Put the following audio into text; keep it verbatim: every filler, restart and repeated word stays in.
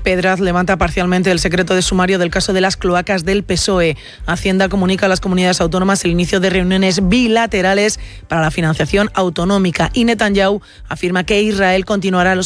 Pedraz levanta parcialmente el secreto de sumario del caso de las cloacas del P S O E. Hacienda comunica a las comunidades autónomas el inicio de reuniones bilaterales para la financiación autonómica y Netanyahu afirma que Israel continuará los